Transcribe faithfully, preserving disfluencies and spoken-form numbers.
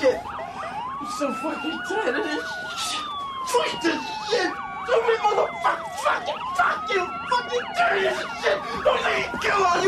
shit. I'm so fucking tired of this shit. Fuck this shit. So many motherfuckers fucking fuck you. Fucking dirty as shit. Don't let me kill us.